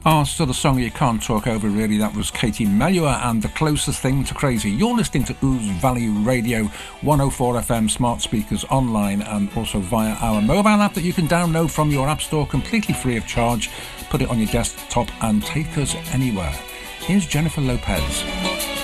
So the song you can't talk over, really. That was Katie Melua and The Closest Thing to Crazy. You're listening to Ouse Valley Radio, 104 FM smart speakers online and also via our mobile app that you can download from your app store completely free of charge. Put it on your desktop and take us anywhere. Here's Jennifer Lopez.